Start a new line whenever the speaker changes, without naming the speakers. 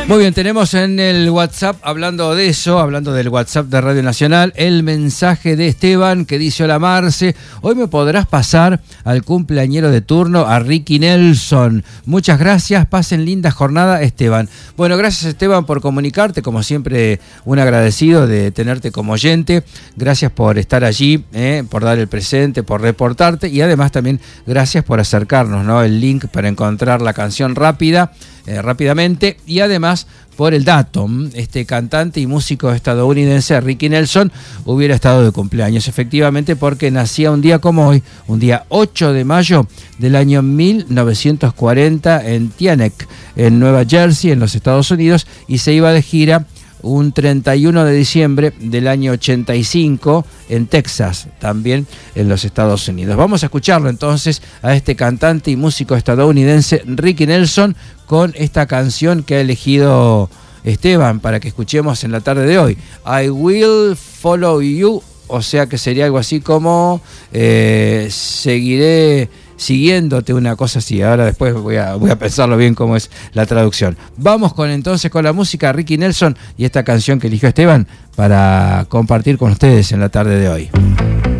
Muy bien, tenemos en el WhatsApp, hablando de eso, hablando del WhatsApp de Radio Nacional, el mensaje de Esteban que dice: hola Marce, hoy me podrás pasar al cumpleañero de turno, a Ricky Nelson. Muchas gracias, pasen linda jornada, Esteban. Bueno, gracias Esteban por comunicarte, como siempre un agradecido de tenerte como oyente. Gracias por estar allí, por dar el presente, por reportarte y además también gracias por acercarnos, ¿no? El link para encontrar la canción rápidamente y además por el dato. Este cantante y músico estadounidense Ricky Nelson hubiera estado de cumpleaños, efectivamente, porque nacía un día como hoy, un día 8 de mayo del año 1940 en Teaneck, en Nueva Jersey, en los Estados Unidos, y se iba de gira un 31 de diciembre del año 85 en Texas, también en los Estados Unidos. Vamos a escucharlo entonces a este cantante y músico estadounidense Ricky Nelson con esta canción que ha elegido Esteban para que escuchemos en la tarde de hoy. I Will Follow You, o sea que sería algo así como seguiré siguiéndote, una cosa así. Ahora después voy a pensarlo bien cómo es la traducción. Vamos entonces con la música de Ricky Nelson y esta canción que eligió Esteban para compartir con ustedes en la tarde de hoy.